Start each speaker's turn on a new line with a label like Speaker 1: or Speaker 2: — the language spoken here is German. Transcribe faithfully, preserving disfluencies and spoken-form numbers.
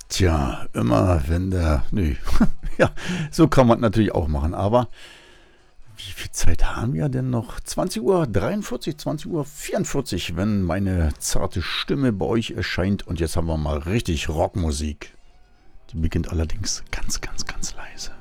Speaker 1: Tja, immer wenn der... Nö, ja, so kann man natürlich auch machen. Aber wie viel Zeit haben wir denn noch? zwanzig Uhr dreiundvierzig, zwanzig Uhr vierundvierzig, wenn meine zarte Stimme bei euch erscheint. Und jetzt haben wir mal richtig Rockmusik. Die beginnt allerdings ganz, ganz, ganz leise.